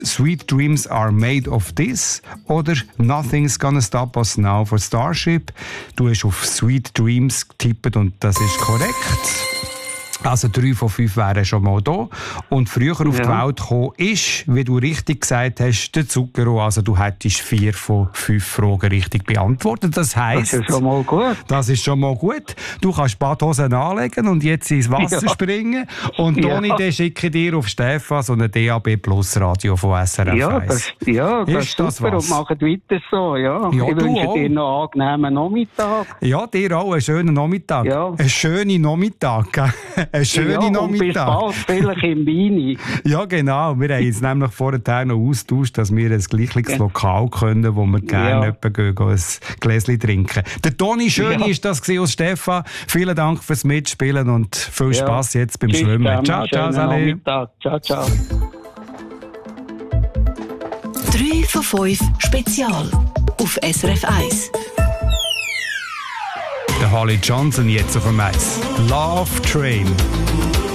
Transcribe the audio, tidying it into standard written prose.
Sweet Dreams Are Made of This oder Nothing's Gonna Stop Us Now von Starship. Du hast auf Sweet Dreams getippt und das ist korrekt. Also 3 von 5 wären schon mal da. Und früher auf die Welt gekommen ist, wie du richtig gesagt hast, der Zucchero. Also du hättest 4 von 5 Fragen richtig beantwortet. Das heisst, Das ist schon mal gut. Das ist schon mal gut. Du kannst Badhosen anlegen und jetzt ins Wasser springen. Und Toni, dann schicke ich dir auf Stefan so ein DAB Plus Radio von SRF 1. Das ist super und macht weiter so. Ja. Ich wünsche dir noch einen angenehmen Nachmittag. Ja, dir auch einen schönen Nachmittag. Ja. Einen schönen Nachmittag. Einen schönen Nachmittag. Und bis bald, vielleicht im Weini. Ja, genau. Wir haben jetzt nämlich vorher noch austauscht, dass wir ein gleiches Lokal können, wo wir gerne gehen, ein Gläschen trinken. Der Toni Schöni ist das aus Stefan. Vielen Dank fürs Mitspielen und viel Spass jetzt beim Schwimmen. Ciao, ciao, Salé. Ciao, ciao. 3 von 5 Spezial auf SRF 1. Der Holly Johnson jetzt auf dem Eis. Love Train.